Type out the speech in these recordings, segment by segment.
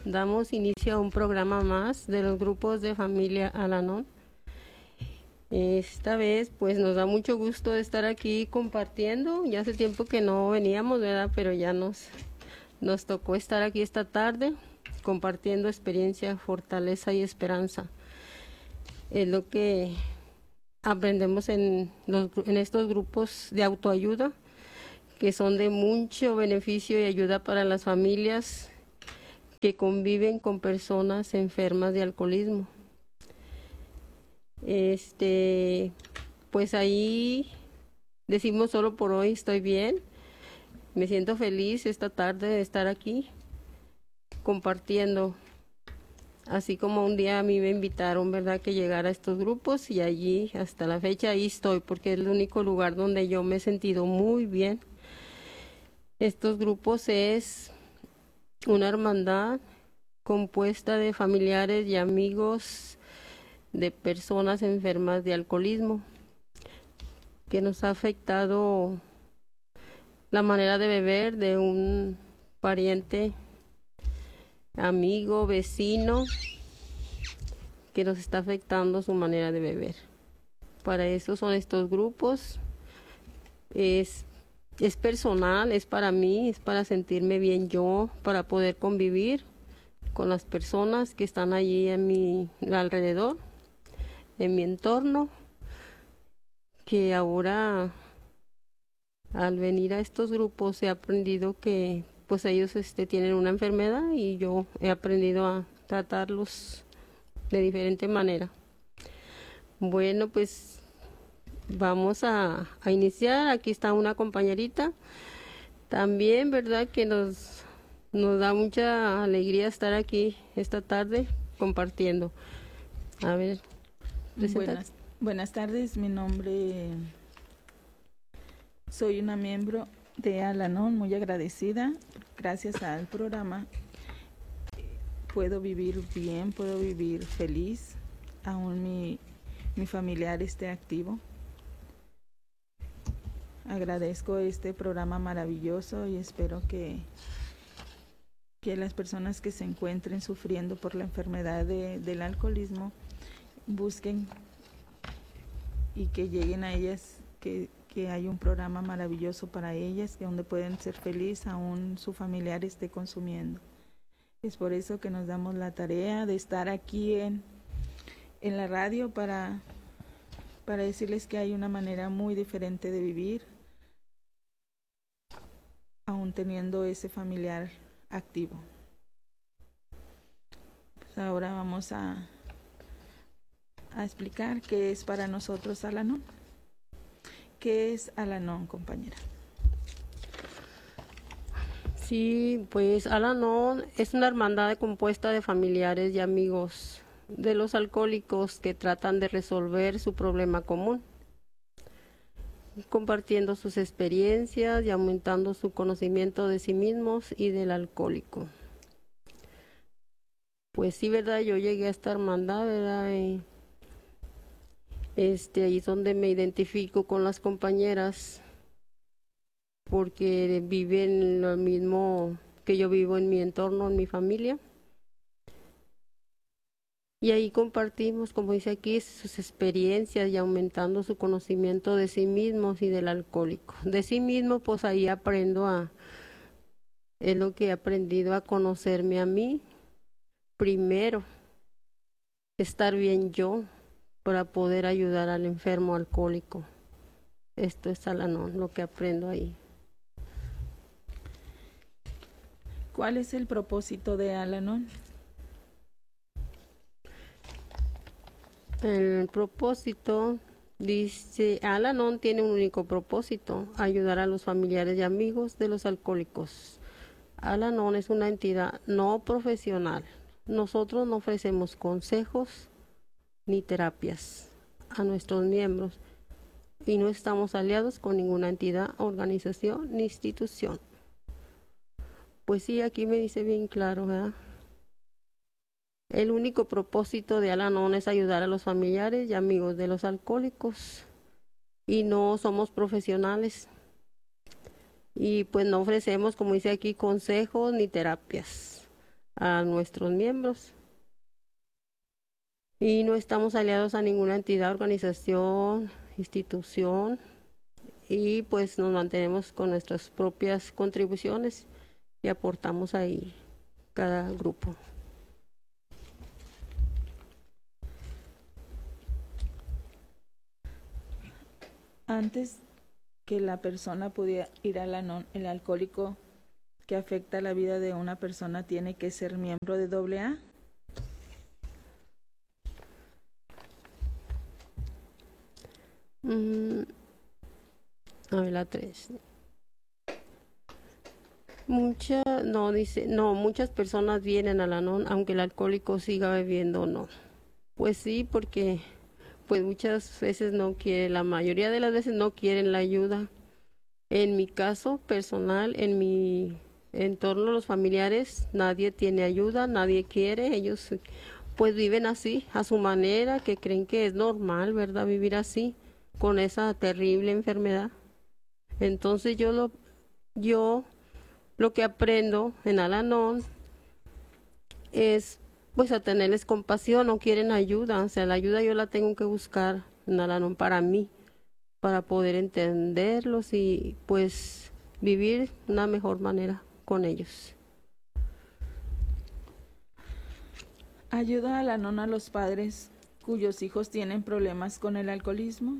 Damos inicio a un programa más de los grupos de familia Al-Anon. Esta vez pues nos da mucho gusto de estar aquí compartiendo. Ya hace tiempo que no veníamos, ¿verdad? Pero ya nos tocó estar aquí esta tarde compartiendo experiencia, fortaleza y esperanza. Es lo que aprendemos en estos grupos de autoayuda, que son de mucho beneficio y ayuda para las familias que conviven con personas enfermas de alcoholismo. Pues ahí decimos solo por hoy estoy bien. Me siento feliz esta tarde de estar aquí compartiendo. Así como un día a mí me invitaron, ¿verdad?, que llegara a estos grupos, y allí hasta la fecha ahí estoy, porque es el único lugar donde yo me he sentido muy bien. Estos grupos es una hermandad compuesta de familiares y amigos de personas enfermas de alcoholismo, que nos ha afectado la manera de beber de un pariente, amigo, vecino, que nos está afectando su manera de beber. Para eso son estos grupos. Es personal, es para mí, es para sentirme bien yo, para poder convivir con las personas que están allí en mi alrededor, en mi entorno, que ahora al venir a estos grupos he aprendido que pues ellos tienen una enfermedad, y yo he aprendido a tratarlos de diferente manera. Bueno, pues vamos a iniciar. Aquí está una compañerita también, ¿verdad?, que nos da mucha alegría estar aquí esta tarde compartiendo. A ver, preséntate. Buenas tardes, mi nombre, soy una miembro de Al-Anon, muy agradecida. Gracias al programa puedo vivir bien, puedo vivir feliz, aún mi familiar esté activo. Agradezco este programa maravilloso y espero que las personas que se encuentren sufriendo por la enfermedad del alcoholismo busquen y que lleguen a ellas, que hay un programa maravilloso para ellas, que donde pueden ser felices aún su familiar esté consumiendo. Es por eso que nos damos la tarea de estar aquí en la radio para decirles que hay una manera muy diferente de vivir, aún teniendo ese familiar activo. Pues ahora vamos a explicar qué es para nosotros Al-Anon. ¿Qué es Al-Anon, compañera? Sí, pues Al-Anon es una hermandad compuesta de familiares y amigos de los alcohólicos que tratan de resolver su problema común, compartiendo sus experiencias y aumentando su conocimiento de sí mismos y del alcohólico. Pues sí, ¿verdad? Yo llegué a esta hermandad, ¿verdad? Ahí es donde me identifico con las compañeras, porque viven lo mismo que yo vivo en mi entorno, en mi familia. Y ahí compartimos, como dice aquí, sus experiencias y aumentando su conocimiento de sí mismos y del alcohólico. De sí mismo, pues ahí es lo que he aprendido, a conocerme a mí primero, estar bien yo para poder ayudar al enfermo alcohólico. Esto es Al-Anon, lo que aprendo ahí. ¿Cuál es el propósito de Al-Anon? El propósito, dice, Al-Anon tiene un único propósito: ayudar a los familiares y amigos de los alcohólicos. Al-Anon es una entidad no profesional. Nosotros no ofrecemos consejos ni terapias a nuestros miembros, y no estamos aliados con ninguna entidad, organización ni institución. Pues sí, aquí me dice bien claro, ¿verdad? El único propósito de Al-Anon es ayudar a los familiares y amigos de los alcohólicos, y no somos profesionales, y pues no ofrecemos, como dice aquí, consejos ni terapias a nuestros miembros. Y no estamos aliados a ninguna entidad, organización, institución, y pues nos mantenemos con nuestras propias contribuciones y aportamos ahí cada grupo. Antes que la persona pudiera ir al Al-Anon, el alcohólico que afecta la vida de una persona tiene que ser miembro de AA. A ver, la 3. Muchas personas vienen al Al-Anon aunque el alcohólico siga bebiendo o no. Pues sí, porque pues muchas veces no quiere, la mayoría de las veces no quieren la ayuda. En mi caso personal, en mi entorno, los familiares, nadie tiene ayuda, nadie quiere, ellos pues viven así, a su manera, que creen que es normal, ¿verdad? Vivir así, con esa terrible enfermedad. Entonces yo lo que aprendo en Al-Anon es pues a tenerles compasión, no quieren ayuda, o sea, la ayuda yo la tengo que buscar en Al-Anon para mí, para poder entenderlos y pues vivir una mejor manera con ellos. ¿Ayuda Al-Anon a los padres cuyos hijos tienen problemas con el alcoholismo?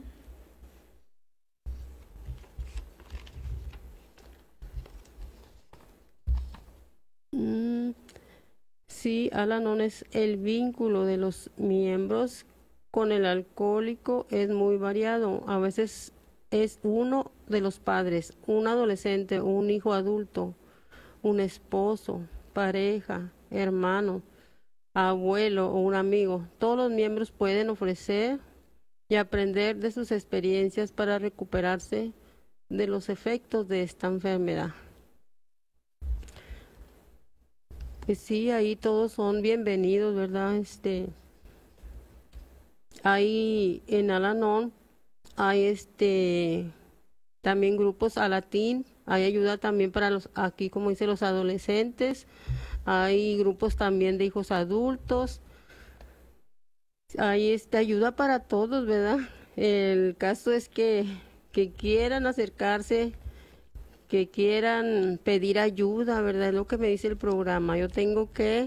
Sí, Al-Anon es el vínculo de los miembros con el alcohólico es muy variado. A veces es uno de los padres, un adolescente, un hijo adulto, un esposo, pareja, hermano, abuelo o un amigo. Todos los miembros pueden ofrecer y aprender de sus experiencias para recuperarse de los efectos de esta enfermedad. Pues sí, ahí todos son bienvenidos, ¿verdad? Hay en Al-Anon, hay también grupos Alatín, hay ayuda también para los, aquí como dice, los adolescentes, hay grupos también de hijos adultos, hay ayuda para todos, ¿verdad? El caso es que quieran acercarse, que quieran pedir ayuda, ¿verdad? Es lo que me dice el programa. Yo tengo que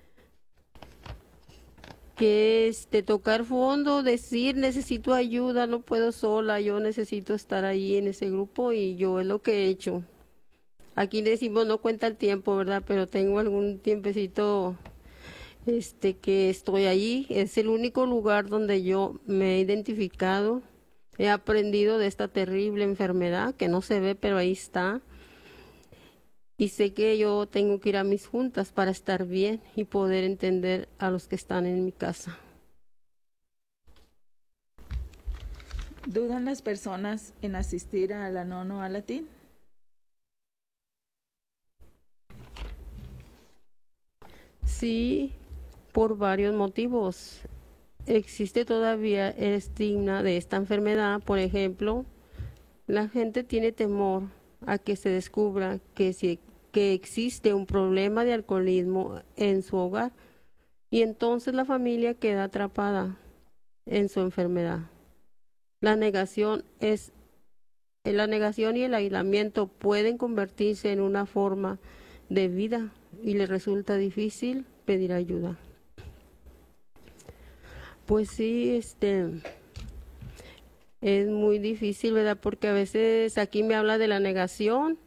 tocar fondo, decir necesito ayuda, no puedo sola, yo necesito estar ahí en ese grupo y yo es lo que he hecho. Aquí decimos no cuenta el tiempo, ¿verdad? Pero tengo algún tiempecito que estoy allí. Es el único lugar donde yo me he identificado. He aprendido de esta terrible enfermedad que no se ve, pero ahí está. Y sé que yo tengo que ir a mis juntas para estar bien y poder entender a los que están en mi casa. ¿Dudan las personas en asistir a Al-Anon o Alatín? Sí, por varios motivos. Existe todavía el estigma de esta enfermedad. Por ejemplo, la gente tiene temor a que se descubra que existe un problema de alcoholismo en su hogar y entonces la familia queda atrapada en su enfermedad. La negación y el aislamiento pueden convertirse en una forma de vida y les resulta difícil pedir ayuda. Pues sí, es muy difícil, ¿verdad? Porque a veces aquí me habla de la negación.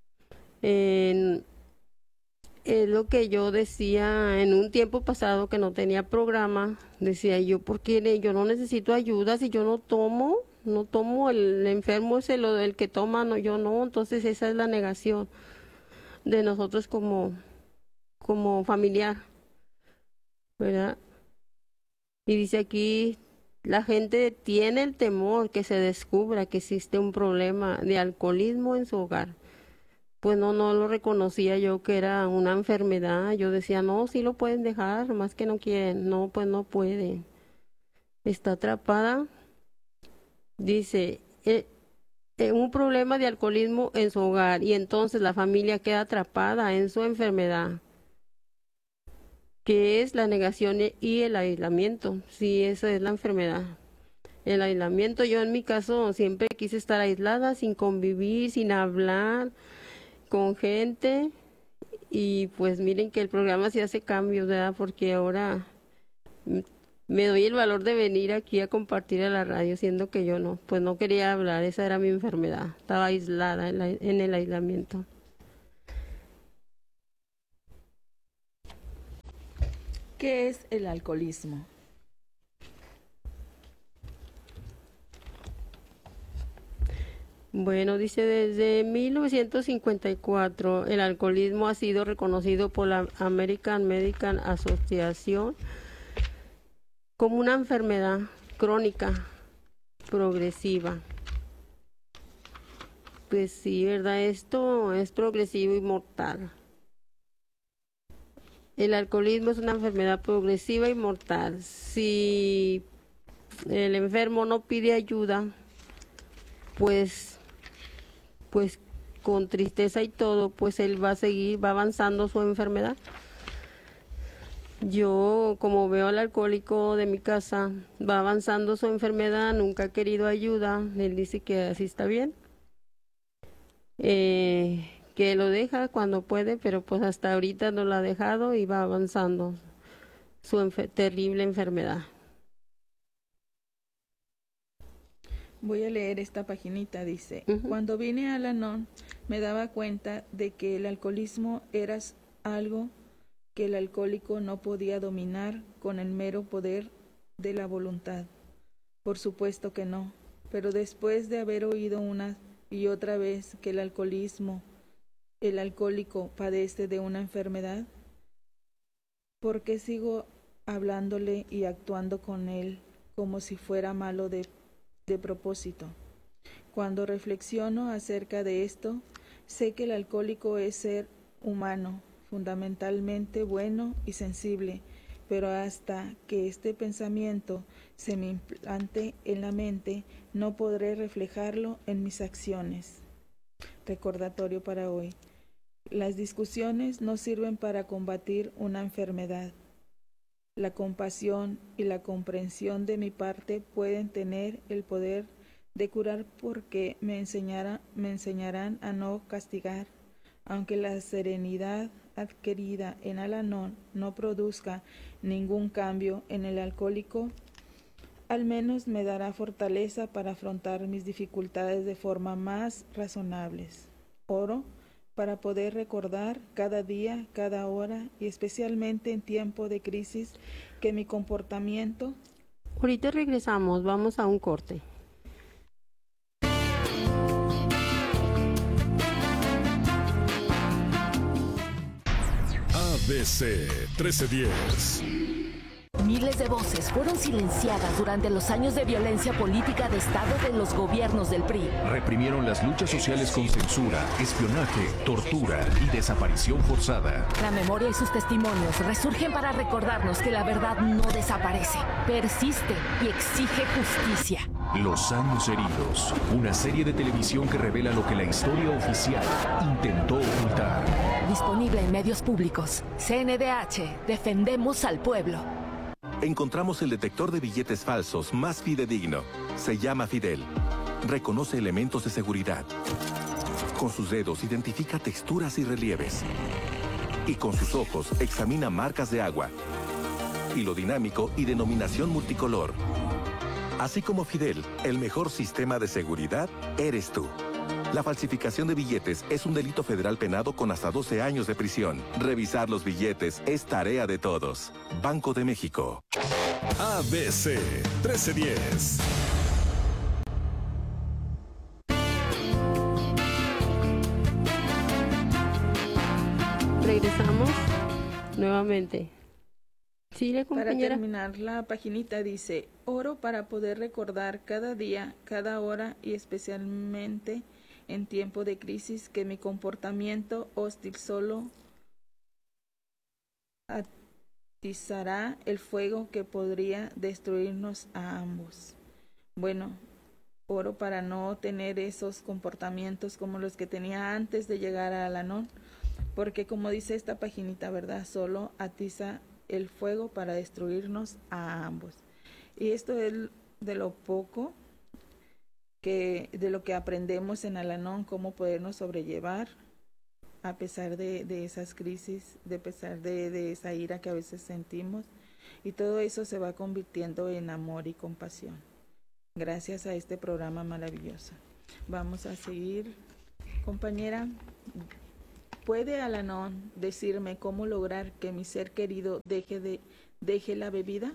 Es lo que yo decía en un tiempo pasado que no tenía programa. Decía yo, ¿por qué yo no necesito ayuda si yo no tomo? No tomo, el enfermo es el que toma, no, yo no. Entonces esa es la negación de nosotros como familiar, ¿verdad? Y dice aquí, la gente tiene el temor que se descubra que existe un problema de alcoholismo en su hogar. Pues no lo reconocía yo que era una enfermedad. Yo decía, no, sí lo pueden dejar, más que no quieren. No, pues no puede. Está atrapada. Dice, un problema de alcoholismo en su hogar y entonces la familia queda atrapada en su enfermedad. que es la negación y el aislamiento. Sí, esa es la enfermedad. El aislamiento, yo en mi caso siempre quise estar aislada, sin convivir, sin hablar con gente. Y pues miren que el programa sí hace cambios, ¿verdad? Porque ahora me doy el valor de venir aquí a compartir a la radio, siendo que yo no, pues no quería hablar, esa era mi enfermedad, estaba aislada en el aislamiento. ¿Qué es el alcoholismo? Bueno, dice, desde 1954 el alcoholismo ha sido reconocido por la American Medical Association como una enfermedad crónica progresiva. Pues sí, ¿verdad? Esto es progresivo y mortal. El alcoholismo es una enfermedad progresiva y mortal. Si el enfermo no pide ayuda, pues con tristeza y todo, pues él va a seguir, va avanzando su enfermedad. Yo, como veo al alcohólico de mi casa, va avanzando su enfermedad, nunca ha querido ayuda, él dice que así está bien, que lo deja cuando puede, pero pues hasta ahorita no lo ha dejado y va avanzando su terrible enfermedad. Voy a leer esta paginita, dice, Ujú. Cuando vine a Al-Anon me daba cuenta de que el alcoholismo era algo que el alcohólico no podía dominar con el mero poder de la voluntad. Por supuesto que no, pero después de haber oído una y otra vez que el alcohólico padece de una enfermedad, ¿por qué sigo hablándole y actuando con él como si fuera malo de propósito? Cuando reflexiono acerca de esto, sé que el alcohólico es ser humano, fundamentalmente bueno y sensible, pero hasta que este pensamiento se me implante en la mente, no podré reflejarlo en mis acciones. Recordatorio para hoy. Las discusiones no sirven para combatir una enfermedad. La compasión y la comprensión de mi parte pueden tener el poder de curar porque me enseñarán a no castigar. Aunque la serenidad adquirida en Al-Anon no produzca ningún cambio en el alcohólico, al menos me dará fortaleza para afrontar mis dificultades de forma más razonables. Oro para poder recordar cada día, cada hora y especialmente en tiempo de crisis que mi comportamiento... Ahorita regresamos, vamos a un corte. ABC 1310. Miles de voces fueron silenciadas durante los años de violencia política de Estado de los gobiernos del PRI. Reprimieron las luchas sociales con censura, espionaje, tortura y desaparición forzada. La memoria y sus testimonios resurgen para recordarnos que la verdad no desaparece, persiste y exige justicia. Los años heridos, una serie de televisión que revela lo que la historia oficial intentó ocultar. Disponible en medios públicos. CNDH, defendemos al pueblo. Encontramos el detector de billetes falsos más fidedigno. Se llama Fidel. Reconoce elementos de seguridad. Con sus dedos identifica texturas y relieves. Y con sus ojos examina marcas de agua, hilo dinámico y denominación multicolor. Así como Fidel, el mejor sistema de seguridad eres tú. La falsificación de billetes es un delito federal penado con hasta 12 años de prisión. Revisar los billetes es tarea de todos. Banco de México. ABC 1310. Regresamos nuevamente. Sí, Para compañera. terminar la paginita dice, oro para poder recordar cada día, cada hora y especialmente en tiempo de crisis que mi comportamiento hostil solo atizará el fuego que podría destruirnos a ambos. Bueno, oro para no tener esos comportamientos como los que tenía antes de llegar a Al-Anon, porque como dice esta paginita, ¿verdad? Solo atiza el fuego para destruirnos a ambos. Y esto es de lo poco de lo que aprendemos en Al-Anon, cómo podernos sobrellevar a pesar de esas crisis, a pesar de esa ira que a veces sentimos, y todo eso se va convirtiendo en amor y compasión gracias a este programa maravilloso. Vamos a seguir. Compañera, ¿puede Al-Anon decirme cómo lograr que mi ser querido deje la bebida?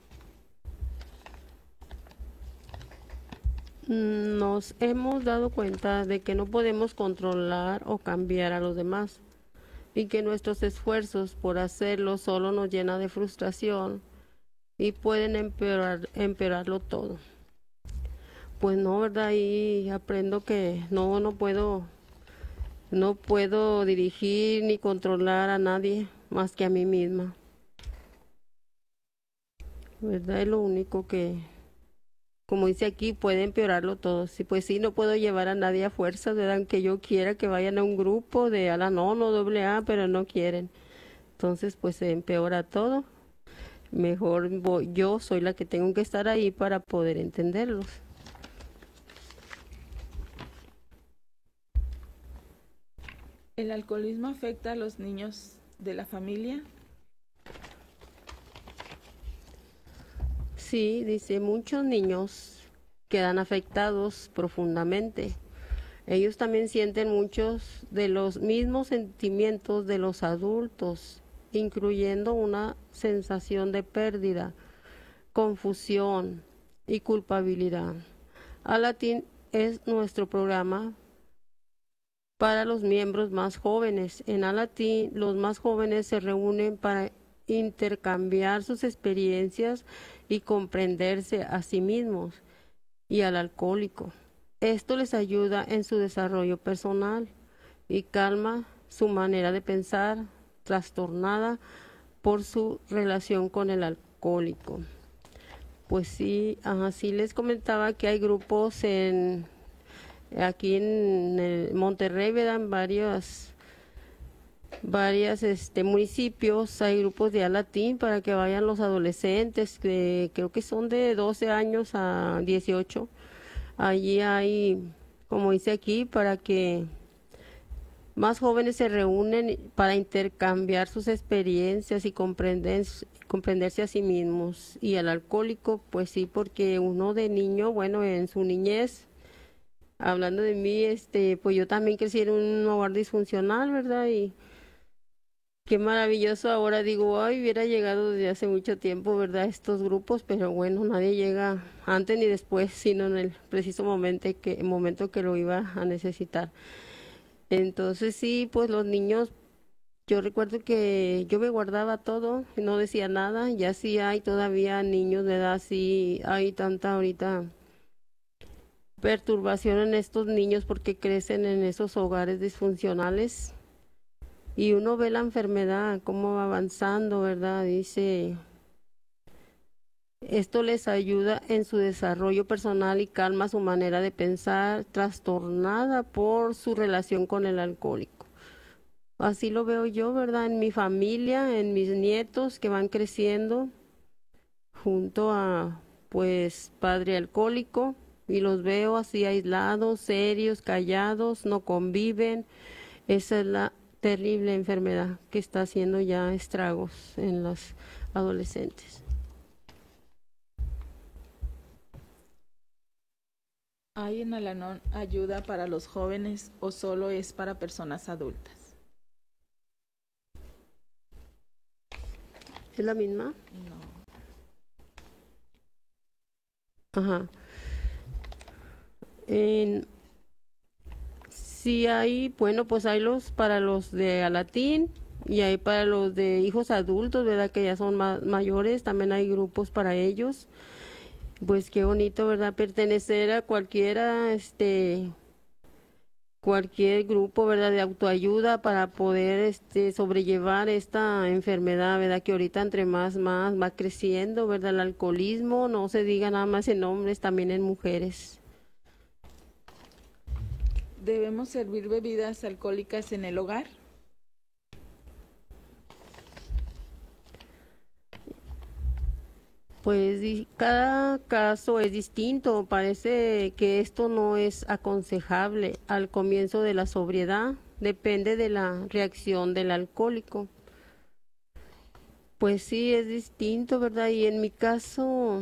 Nos hemos dado cuenta de que no podemos controlar o cambiar a los demás y que nuestros esfuerzos por hacerlo solo nos llena de frustración y pueden empeorarlo todo. Pues no, ¿verdad? Y aprendo que no puedo dirigir ni controlar a nadie más que a mí misma. ¿Verdad? Es lo único que, como dice aquí, puede empeorarlo todo. Sí, pues sí, no puedo llevar a nadie a fuerza, ¿verdad? Aunque yo quiera que vayan a un grupo de Al-Anon o AA, pero no quieren. Entonces, pues se empeora todo. Mejor yo soy la que tengo que estar ahí para poder entenderlos. ¿El alcoholismo afecta a los niños de la familia? Sí, dice, muchos niños quedan afectados profundamente. Ellos también sienten muchos de los mismos sentimientos de los adultos, incluyendo una sensación de pérdida, confusión y culpabilidad. Al-Anon es nuestro programa para los miembros más jóvenes. En Al-Anon, los más jóvenes se reúnen para intercambiar sus experiencias y comprenderse a sí mismos y al alcohólico. Esto les ayuda en su desarrollo personal y calma su manera de pensar trastornada por su relación con el alcohólico. Pues sí, así les comentaba que hay grupos aquí en el Monterrey, ¿verdad? En varios municipios hay grupos de Al-Anon para que vayan los adolescentes, que creo que son de 12 años a 18. Allí hay, como dice aquí, para que más jóvenes se reúnen para intercambiar sus experiencias y comprenderse a sí mismos. Y al alcohólico, pues sí, porque uno de niño, bueno, en su niñez, hablando de mí, pues yo también crecí en un hogar disfuncional, ¿verdad? Y qué maravilloso, ahora digo, ay, hubiera llegado desde hace mucho tiempo, ¿verdad? Estos grupos, pero bueno, nadie llega antes ni después, sino en el preciso momento que lo iba a necesitar. Entonces sí, pues los niños, yo recuerdo que yo me guardaba todo, no decía nada, ya sí hay todavía niños de edad, sí hay tanta ahorita perturbación en estos niños porque crecen en esos hogares disfuncionales. Y uno ve la enfermedad, cómo va avanzando, ¿verdad? Dice, esto les ayuda en su desarrollo personal y calma su manera de pensar, trastornada por su relación con el alcohólico. Así lo veo yo, ¿verdad? En mi familia, en mis nietos que van creciendo junto a, pues, padre alcohólico, y los veo así aislados, serios, callados, no conviven. Esa es la terrible enfermedad que está haciendo ya estragos en los adolescentes. ¿Hay en Al-Anon ayuda para los jóvenes o solo es para personas adultas? ¿Es la misma? No. Ajá. Sí hay, bueno, pues hay para los de Al-Anon y hay para los de hijos adultos, ¿verdad? Que ya son mayores, también hay grupos para ellos. Pues qué bonito, ¿verdad? Pertenecer a cualquier grupo, ¿verdad? De autoayuda para poder sobrellevar esta enfermedad, ¿verdad? Que ahorita entre más va creciendo, ¿verdad? El alcoholismo, no se diga nada más en hombres, también en mujeres. ¿Debemos servir bebidas alcohólicas en el hogar? Pues cada caso es distinto. Parece que esto no es aconsejable al comienzo de la sobriedad. Depende de la reacción del alcohólico. Pues sí, es distinto, ¿verdad? Y en mi caso,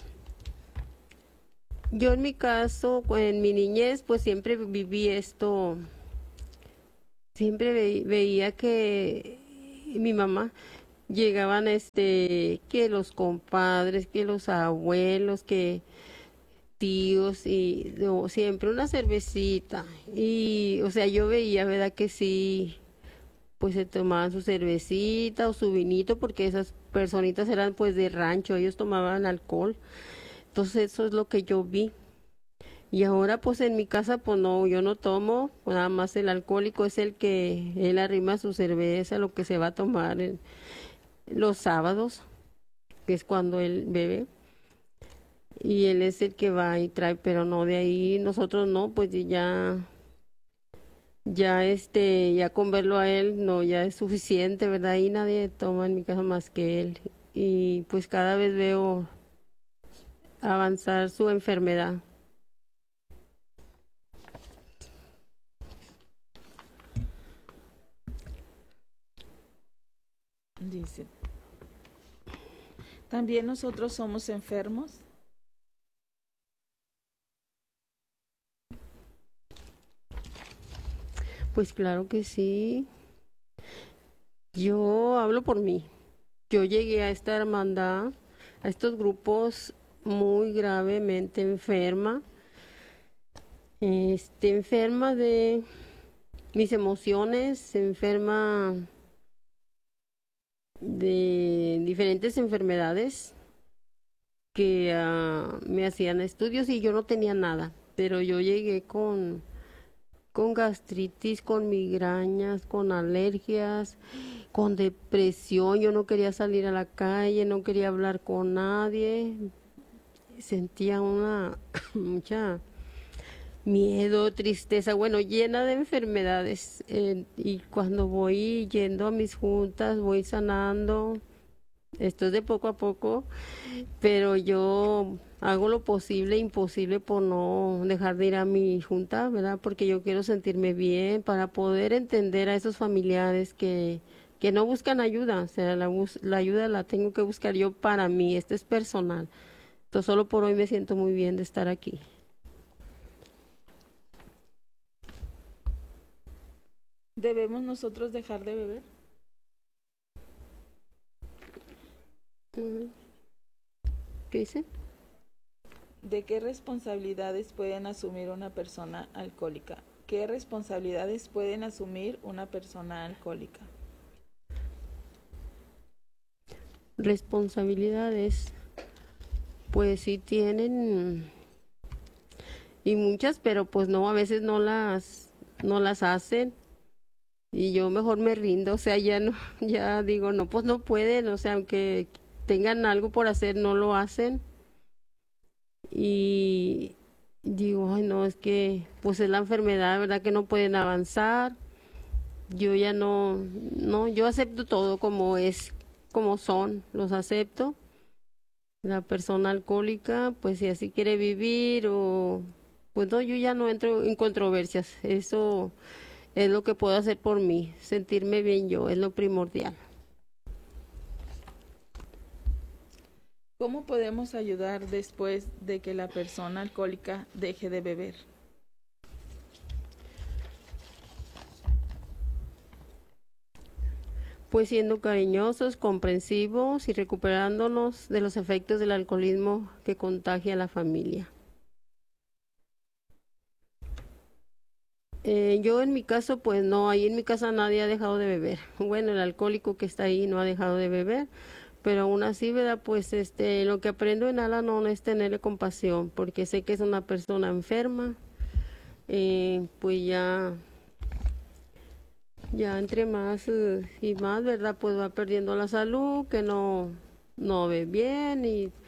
en mi niñez, pues siempre viví esto. Siempre veía que mi mamá llegaban que los compadres, que los abuelos, que tíos y no, siempre una cervecita. Y o sea, yo veía, ¿verdad? Que sí, pues se tomaban su cervecita o su vinito porque esas personitas eran pues de rancho, ellos tomaban alcohol. Entonces eso es lo que yo vi. Y ahora pues en mi casa pues no, yo no tomo, nada más el alcohólico es el que él arrima su cerveza, lo que se va a tomar los sábados, que es cuando él bebe, y él es el que va y trae, pero no de ahí, nosotros no, pues ya con verlo a él, no, ya es suficiente, ¿verdad? Y nadie toma en mi casa más que él, y pues cada vez veo avanzar su enfermedad. Dice, ¿también nosotros somos enfermos? Pues claro que sí. Yo hablo por mí. Yo llegué a esta hermandad, a estos grupos muy gravemente enferma. Enferma de mis emociones, enferma de diferentes enfermedades que me hacían estudios y yo no tenía nada, pero yo llegué con gastritis, con migrañas, con alergias, con depresión. Yo no quería salir a la calle, no quería hablar con nadie, sentía mucha miedo, tristeza, bueno, llena de enfermedades. Y cuando voy yendo a mis juntas, voy sanando. Esto es de poco a poco, pero yo hago lo posible e imposible por no dejar de ir a mi junta, ¿verdad? Porque yo quiero sentirme bien para poder entender a esos familiares que no buscan ayuda. O sea, la ayuda la tengo que buscar yo para mí, esto es personal. Entonces, solo por hoy me siento muy bien de estar aquí. ¿Debemos nosotros dejar de beber? ¿Qué dice? ¿De qué responsabilidades pueden asumir una persona alcohólica? ¿Qué responsabilidades pueden asumir una persona alcohólica? Responsabilidades, pues sí tienen, y muchas, pero pues no, a veces no las hacen. Y yo mejor me rindo, o sea, ya no, ya digo, no, pues no pueden, o sea, aunque tengan algo por hacer, no lo hacen. Y digo, ay, no, es que, pues es la enfermedad, ¿verdad? Que no pueden avanzar. Yo ya no, yo acepto todo como es, como son, los acepto. La persona alcohólica, pues si así quiere vivir o, pues no, yo ya no entro en controversias, eso es lo que puedo hacer por mí, sentirme bien yo, es lo primordial. ¿Cómo podemos ayudar después de que la persona alcohólica deje de beber? Pues siendo cariñosos, comprensivos y recuperándonos de los efectos del alcoholismo que contagia a la familia. Yo en mi caso, pues no, ahí en mi casa nadie ha dejado de beber. Bueno, el alcohólico que está ahí no ha dejado de beber, pero aún así, ¿verdad? Pues lo que aprendo en Al-Anon es tenerle compasión, porque sé que es una persona enferma, pues ya entre más y más, ¿verdad? Pues va perdiendo la salud, que no ve bien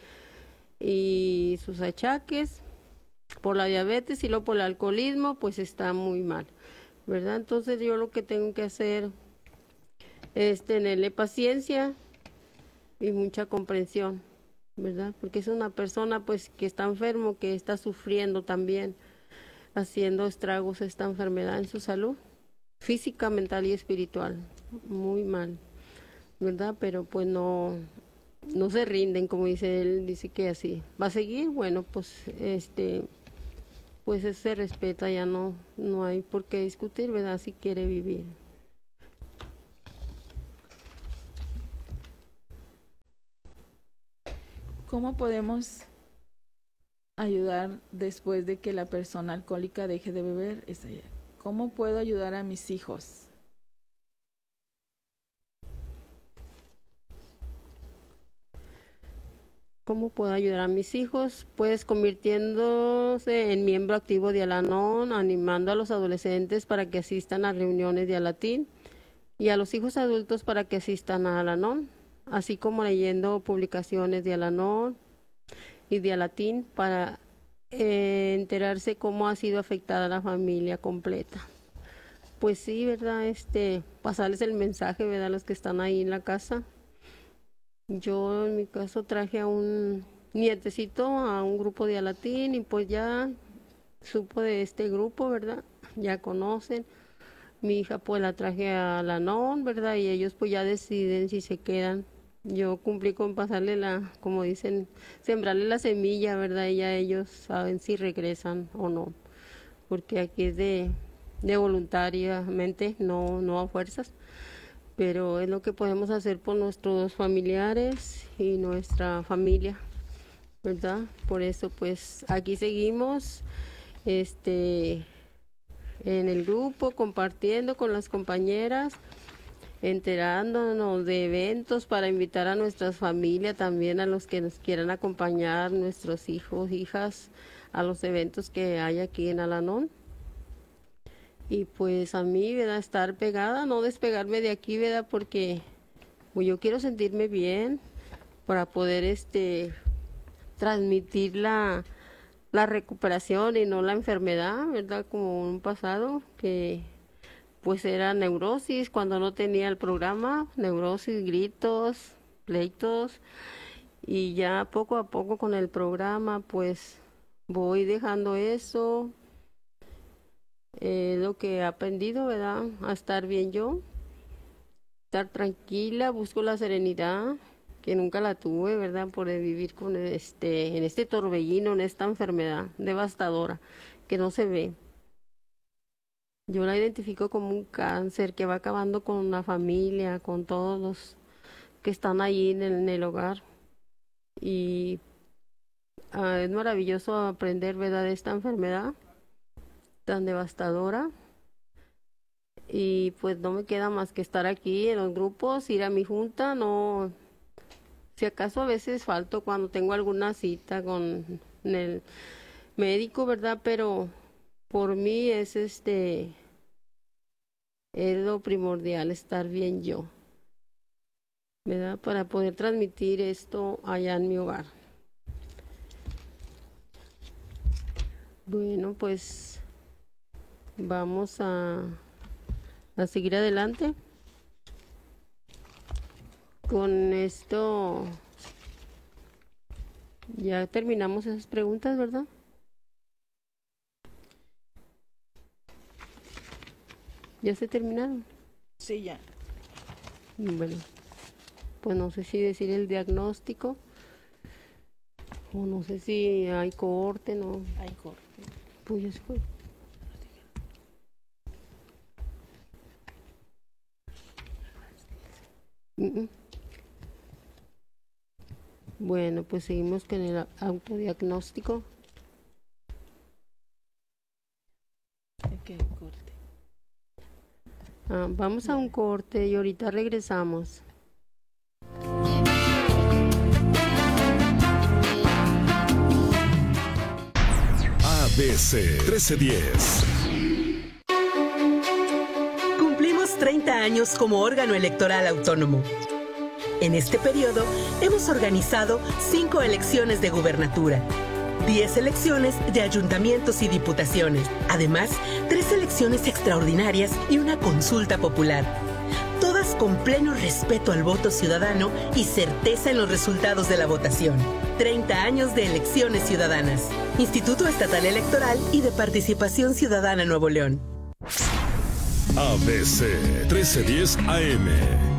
y sus achaques por la diabetes y luego por el alcoholismo, pues está muy mal, ¿verdad? Entonces yo lo que tengo que hacer es tenerle paciencia y mucha comprensión ¿verdad? Porque es una persona pues que está enfermo, que está sufriendo también, haciendo estragos esta enfermedad en su salud, física, mental y espiritual, muy mal, ¿verdad? Pero pues no se rinden, como dice él, dice que así va a seguir. Bueno, pues pues eso se respeta, ya no hay por qué discutir, ¿verdad? Si quiere vivir. ¿Cómo podemos ayudar después de que la persona alcohólica deje de beber? ¿Cómo puedo ayudar a mis hijos? ¿Cómo puedo ayudar a mis hijos? Pues convirtiéndose en miembro activo de Al-Anon, animando a los adolescentes para que asistan a reuniones de Al-Atin y a los hijos adultos para que asistan a Al-Anon, así como leyendo publicaciones de Al-Anon y de Al-Atin para enterarse cómo ha sido afectada la familia completa. Pues sí, ¿verdad? Pasarles el mensaje, ¿verdad? A los que están ahí en la casa. Yo en mi caso traje a un nietecito a un grupo de Al-Atin y pues ya supo de este grupo, ¿verdad? Ya conocen. Mi hija pues la traje a Al-Anon, ¿verdad? Y ellos pues ya deciden si se quedan. Yo cumplí con pasarle como dicen, sembrarle la semilla, ¿verdad? Y ya ellos saben si regresan o no. Porque aquí es de voluntariamente, no a fuerzas. Pero es lo que podemos hacer por nuestros familiares y nuestra familia, ¿verdad? Por eso pues aquí seguimos en el grupo, compartiendo con las compañeras, enterándonos de eventos para invitar a nuestras familias, también a los que nos quieran acompañar, nuestros hijos, hijas, a los eventos que hay aquí en Al-Anon. Y pues a mí, ¿verdad? Estar pegada, no despegarme de aquí, ¿verdad? Porque pues, yo quiero sentirme bien para poder transmitir la recuperación y no la enfermedad, ¿verdad? Como un pasado que pues era neurosis cuando no tenía el programa, neurosis, gritos, pleitos, y ya poco a poco con el programa pues voy dejando eso. Lo que he aprendido, ¿verdad? A estar bien yo, estar tranquila, busco la serenidad, que nunca la tuve, ¿verdad? Por vivir con en este torbellino, en esta enfermedad devastadora, que no se ve. Yo la identifico como un cáncer que va acabando con la familia, con todos los que están allí en el hogar. Y es maravilloso aprender, ¿verdad?, de esta enfermedad tan devastadora, y pues no me queda más que estar aquí en los grupos, ir a mi junta, no, si acaso a veces falto cuando tengo alguna cita con el médico, ¿verdad? Pero por mí es lo primordial, estar bien yo, ¿verdad? Para poder transmitir esto allá en mi hogar. Bueno, pues vamos a seguir adelante con esto. Ya terminamos esas preguntas, ¿verdad? ¿Ya se terminaron? Sí, ya. Bueno, pues no sé si decir el diagnóstico o no sé si hay corte, ¿no? Hay corte. Pues ya se fue. Bueno, pues seguimos con el autodiagnóstico. Okay, corte. Vamos a un corte y ahorita regresamos. ABC 1310. Cumplimos 30 años como órgano electoral autónomo. En este periodo hemos organizado 5 elecciones de gubernatura, 10 elecciones de ayuntamientos y diputaciones, además 3 elecciones extraordinarias y una consulta popular. Todas además con pleno respeto al voto ciudadano y certeza en los resultados de la votación. 30 años de elecciones ciudadanas. Instituto Estatal Electoral y de Participación Ciudadana Nuevo León. ABC 1310 AM.